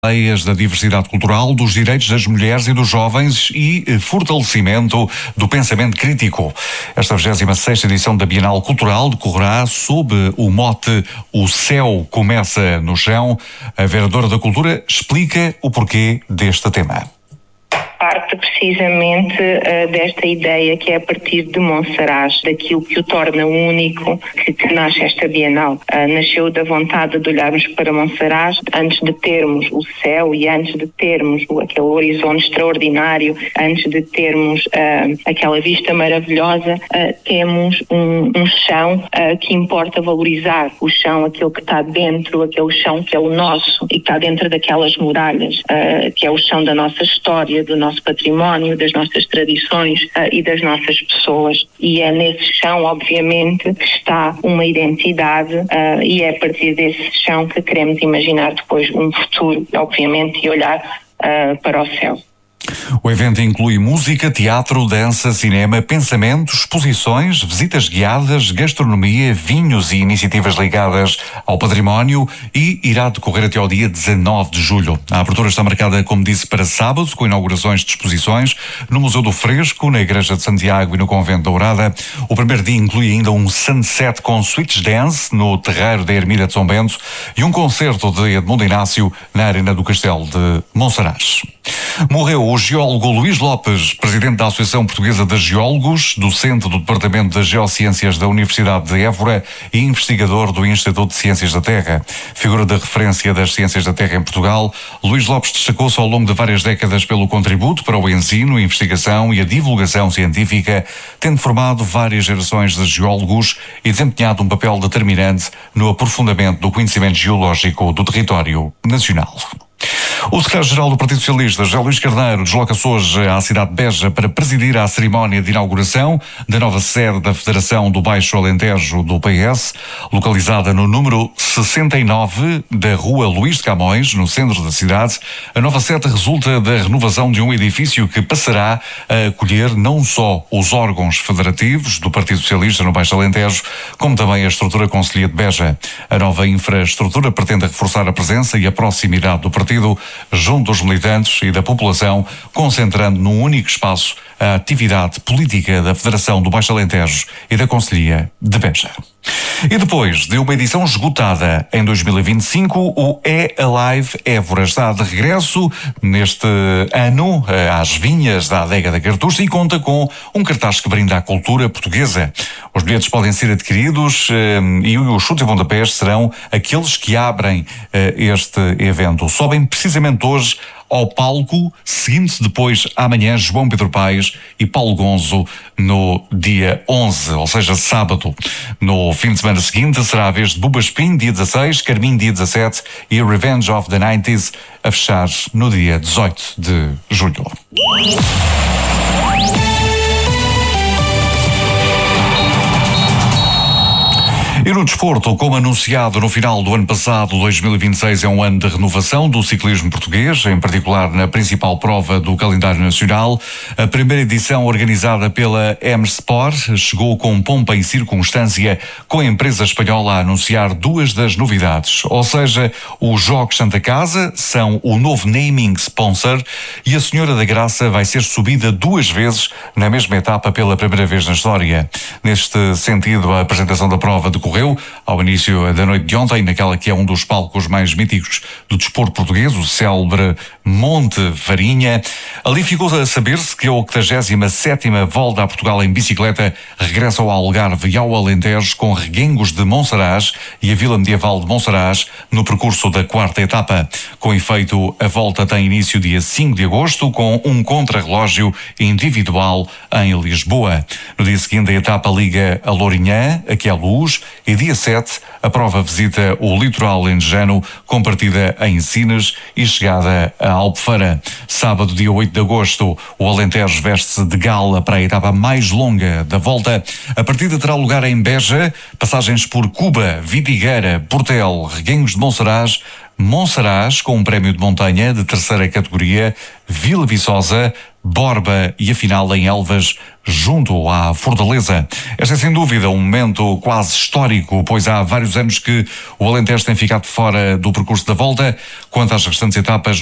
Ideias da diversidade cultural, dos direitos das mulheres e dos jovens e fortalecimento do pensamento crítico. Esta 26ª edição da Bienal Cultural decorrerá sob o mote "O céu começa no chão". A vereadora da Cultura explica o porquê deste tema. Parte precisamente desta ideia que é a partir de Monsaraz, daquilo que o torna único, que nasce esta Bienal. Nasceu da vontade de olharmos para Monsaraz antes de termos o céu e antes de termos aquele horizonte extraordinário, antes de termos aquela vista maravilhosa, temos um chão que importa valorizar. O chão, aquele que está dentro, aquele chão que é o nosso e que está dentro daquelas muralhas, que é o chão da nossa história, do nosso património, das nossas tradições e das nossas pessoas. E é nesse chão, obviamente, que está uma identidade e é a partir desse chão que queremos imaginar depois um futuro, obviamente, e olhar para o céu. O evento inclui música, teatro, dança, cinema, pensamento, exposições, visitas guiadas, gastronomia, vinhos e iniciativas ligadas ao património e irá decorrer até ao dia 19 de julho. A abertura está marcada, como disse, para sábado, com inaugurações de exposições no Museu do Fresco, na Igreja de Santiago e no Convento da Ourada. O primeiro dia inclui ainda um sunset com switch dance no terreiro da Ermida de São Bento e um concerto de Edmundo Inácio na Arena do Castelo de Monsaraz. Morreu o geólogo Luís Lopes, presidente da Associação Portuguesa de Geólogos, docente do Departamento de Geociências da Universidade de Évora e investigador do Instituto de Ciências da Terra. Figura de referência das ciências da Terra em Portugal, Luís Lopes destacou-se ao longo de várias décadas pelo contributo para o ensino, a investigação e a divulgação científica, tendo formado várias gerações de geólogos e desempenhado um papel determinante no aprofundamento do conhecimento geológico do território nacional. O secretário-geral do Partido Socialista, José Luís Carneiro, desloca-se hoje à cidade de Beja para presidir a cerimónia de inauguração da nova sede da Federação do Baixo Alentejo do PS, localizada no número 69 da Rua Luís de Camões, no centro da cidade. A nova sede resulta da renovação de um edifício que passará a acolher não só os órgãos federativos do Partido Socialista no Baixo Alentejo, como também a estrutura concelhia de Beja. A nova infraestrutura pretende reforçar a presença e a proximidade do partido junto aos militantes e da população, concentrando num único espaço a atividade política da Federação do Baixo Alentejo e da Concelhia de Beja. E depois de uma edição esgotada em 2025, o E-Alive Évora está de regresso neste ano às vinhas da Adega da Cartucha e conta com um cartaz que brinda à cultura portuguesa. Os bilhetes podem ser adquiridos e os chutes e pontapés serão aqueles que abrem este evento. Sobem precisamente hoje ao palco, seguindo-se depois amanhã João Pedro Paes e Paulo Gonzo no dia 11, ou seja, sábado. No fim de semana seguinte será a vez de Buba Espinho, dia 16, Carminho, dia 17 e Revenge of the 90s a fechar no dia 18 de julho. E no desporto, como anunciado no final do ano passado, 2026 é um ano de renovação do ciclismo português, em particular na principal prova do calendário nacional. A primeira edição, organizada pela M-Sport, chegou com pompa e circunstância, com a empresa espanhola a anunciar duas das novidades. Ou seja, os Jogos Santa Casa são o novo naming sponsor e a Senhora da Graça vai ser subida duas vezes na mesma etapa pela primeira vez na história. Neste sentido, a apresentação da prova decorreu ao início da noite de ontem, naquela que é um dos palcos mais míticos do desporto português, o célebre Monte Farinha. Ali ficou a saber-se que a 87ª Volta a Portugal em bicicleta regressa ao Algarve e ao Alentejo com Reguengos de Monsaraz e a Vila Medieval de Monsaraz no percurso da quarta etapa. Com efeito, a volta tem início dia 5 de agosto com um contrarrelógio individual em Lisboa. No dia seguinte, a etapa liga a Lourinhã, aqui à Luz, e dia 7, a prova visita o litoral alentejano com partida em Sines e chegada a Albufeira. Sábado, dia 8 de agosto, o Alentejo veste-se de gala para a etapa mais longa da volta. A partida terá lugar em Beja, passagens por Cuba, Vidigueira, Portel, Reguengos de Monsaraz, com um prémio de montanha de terceira categoria, Vila Viçosa, Borba e a final em Elvas, junto à Fortaleza. Este é sem dúvida um momento quase histórico, pois há vários anos que o Alentejo tem ficado fora do percurso da volta. Quanto às restantes etapas,